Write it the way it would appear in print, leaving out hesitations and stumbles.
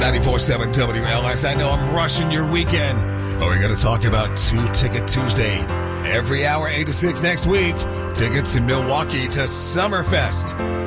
94.7 WLS. I know I'm rushing your weekend, but we're going to talk about Two Ticket Tuesday. Every hour, 8 to 6 next week. Tickets in Milwaukee to Summerfest.